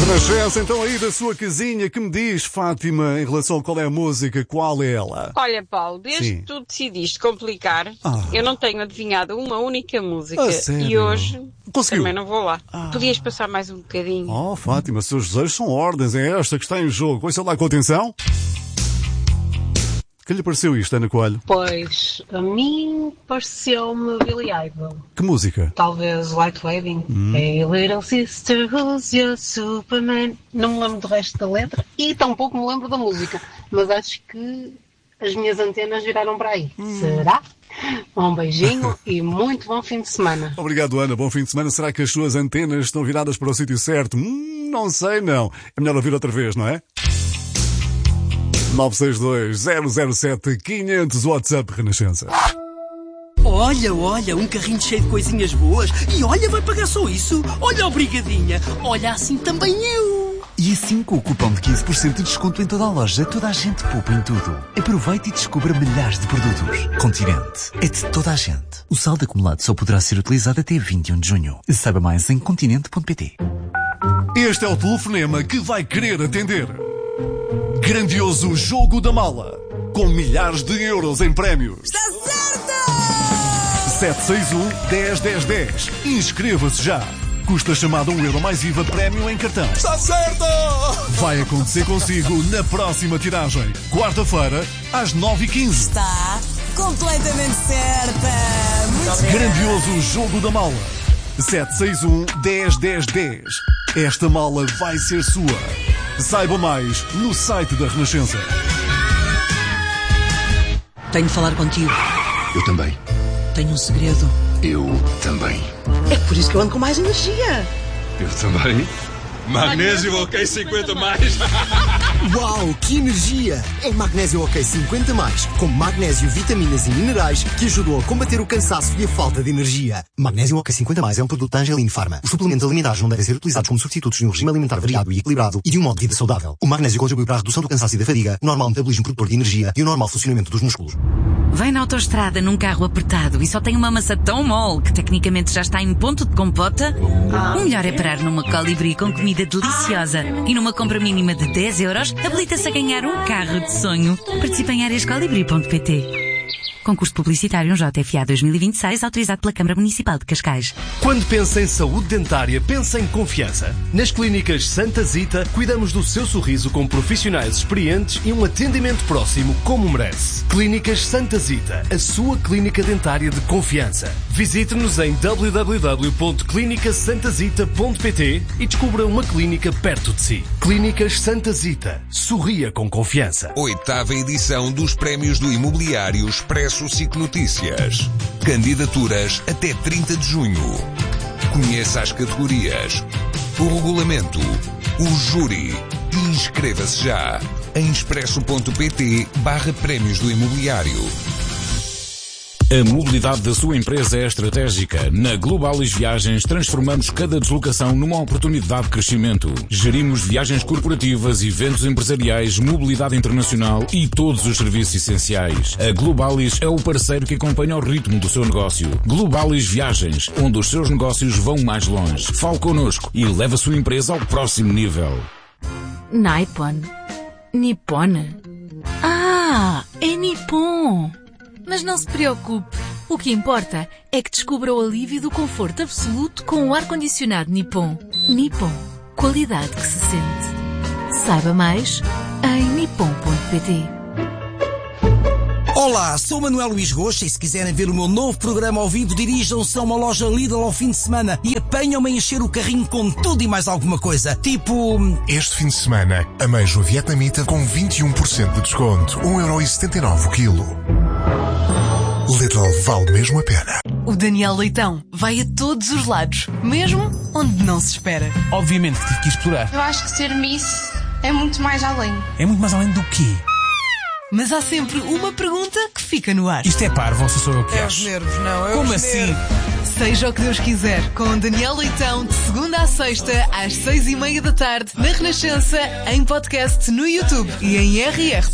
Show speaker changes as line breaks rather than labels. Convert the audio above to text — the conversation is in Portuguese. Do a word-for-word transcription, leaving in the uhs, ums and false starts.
Renascença, então aí da sua casinha, que me diz, Fátima, em relação a qual é a música, qual é ela?
Olha, Paulo, desde
Sim.
que tu decidiste complicar,
Ah.
eu não tenho adivinhado uma única música.
A sério?
E hoje
Conseguiu?
também não vou lá.
Ah.
Podias passar mais um bocadinho.
Oh, Fátima, seus desejos são ordens, é esta que está em jogo. Ouça lá com atenção. Que lhe pareceu isto, Ana Coelho?
Pois, a mim pareceu-me Billy Idol.
Que música?
Talvez White Wedding.
Hum.
Hey little sister, who's your Superman? Não me lembro do resto da letra e tampouco me lembro da música. Mas acho que as minhas antenas viraram para aí. Hum. Será? Um beijinho e muito bom fim de semana.
Obrigado, Ana. Bom fim de semana. Será que as suas antenas estão viradas para o sítio certo? Hum, não sei, não. É melhor ouvir outra vez, não é? nove seis dois, zero zero sete, quinhentos WhatsApp Renascença.
Olha, olha, um carrinho cheio de coisinhas boas. E olha, vai pagar só isso. Olha, obrigadinha. Olha, assim também eu.
E assim, com o cupom de quinze por cento de desconto em toda a loja, toda a gente poupa em tudo. Aproveite e descubra milhares de produtos. Continente. É de toda a gente. O saldo acumulado só poderá ser utilizado até vinte e um de junho. Saiba mais em continente ponto pt.
Este é o telefonema que vai querer atender. Grandioso Jogo da Mala, com milhares de euros em prémios.
Está certo!
sete seis um, dez, dez, dez. Inscreva-se já. Custa a chamada um euro mais I V A prémio em cartão.
Está certo!
Vai acontecer consigo na próxima tiragem. Quarta-feira, às nove e quinze.
Está completamente certa! Muito
Grandioso Jogo da Mala. sete seis um, dez, dez, dez. Esta mala vai ser sua. Saiba mais no site da Renascença.
Tenho de falar contigo.
Eu também.
Tenho um segredo.
Eu também.
É por isso que eu ando com mais energia.
Eu também.
Magnésio OK cinquenta mais.
Uau, que energia! É Magnésio OK cinquenta mais, com magnésio, vitaminas e minerais que ajudam a combater o cansaço e a falta de energia. Magnésio OK cinquenta mais é um produto da Angelin Pharma. Os suplementos alimentares não devem ser utilizados como substitutos de um regime alimentar variado e equilibrado e de um modo de vida saudável. O magnésio contribui para a redução do cansaço e da fadiga, o normal metabolismo produtor de energia e o normal funcionamento dos músculos.
Vem na autoestrada num carro apertado e só tem uma maçã tão mole que tecnicamente já está em ponto de compota? O melhor é parar numa Colibri com comida deliciosa e numa compra mínima de dez euros habilita-se a ganhar um carro de sonho. Participe em áreas colibri ponto pt. Concurso publicitário J F A dois mil e vinte e seis, autorizado pela Câmara Municipal de Cascais.
Quando pensa em saúde dentária, pensa em confiança. Nas clínicas Santa Zita, cuidamos do seu sorriso com profissionais experientes e um atendimento próximo como merece. Clínicas Santa Zita, a sua clínica dentária de confiança. Visite-nos em w w w ponto clínica santa zita ponto pt e descubra uma clínica perto de si. Clínicas Santa Zita. Sorria com confiança.
Oitava edição dos Prémios do Imobiliário Expresso SIC Notícias. Candidaturas até trinta de junho. Conheça as categorias, o regulamento, o júri e inscreva-se já em expresso ponto pt barra Prémios do Imobiliário.
A mobilidade da sua empresa é estratégica. Na Globalis Viagens transformamos cada deslocação numa oportunidade de crescimento. Gerimos viagens corporativas, eventos empresariais, mobilidade internacional e todos os serviços essenciais. A Globalis é o parceiro que acompanha o ritmo do seu negócio. Globalis Viagens, onde os seus negócios vão mais longe. Fale connosco e leve a sua empresa ao próximo nível.
Nippon. Nippon. Ah, é Nippon. Mas não se preocupe, o que importa é que descubra o alívio do conforto absoluto com o ar-condicionado Nippon. Nippon, qualidade que se sente. Saiba mais em nippon ponto pt.
Olá, sou Manuel Luís Goxa e se quiserem ver o meu novo programa ao vivo, dirijam-se a uma loja Lidl ao fim de semana e apanham-me a encher o carrinho com tudo e mais alguma coisa. Tipo...
Este fim de semana, ameijo vietnamita com vinte e um por cento de desconto. um euro e setenta e nove o quilo. Lidl vale mesmo a pena.
O Daniel Leitão vai a todos os lados, mesmo onde não se espera.
Obviamente que tive que explorar.
Eu acho que ser Miss é muito mais além.
É muito mais além do quê?
Mas há sempre uma pergunta que fica no ar.
Isto é parvo, ou sou eu que
é
acho?
os nervos, não, é
Como
os
assim?
Nervos. Seja o que Deus quiser, com Daniel Leitão, de segunda à sexta, às seis e meia da tarde, na Renascença, em podcast no YouTube e em r r